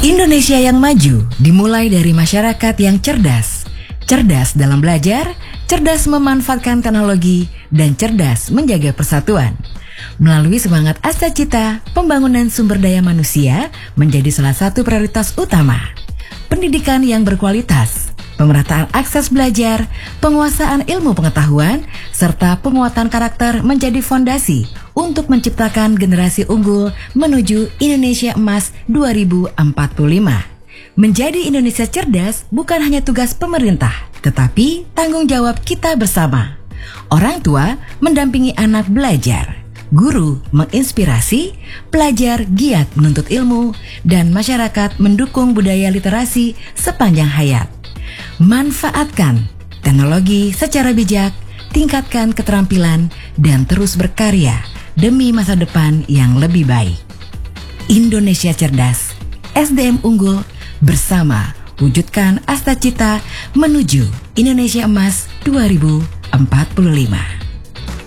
Indonesia yang maju dimulai dari masyarakat yang cerdas. Cerdas dalam belajar, cerdas memanfaatkan teknologi, dan cerdas menjaga persatuan. Melalui semangat Astacita, pembangunan sumber daya manusia menjadi salah satu prioritas utama. Pendidikan yang berkualitas, pemerataan akses belajar, penguasaan ilmu pengetahuan, serta penguatan karakter menjadi fondasi untuk menciptakan generasi unggul menuju Indonesia Emas 2045. Menjadi Indonesia cerdas bukan hanya tugas pemerintah, tetapi tanggung jawab kita bersama. Orang tua mendampingi anak belajar, guru menginspirasi, pelajar giat menuntut ilmu, dan masyarakat mendukung budaya literasi sepanjang hayat. Manfaatkan teknologi secara bijak, tingkatkan keterampilan, dan terus berkarya demi masa depan yang lebih baik. Indonesia cerdas, SDM unggul, bersama wujudkan Astacita menuju Indonesia Emas 2045.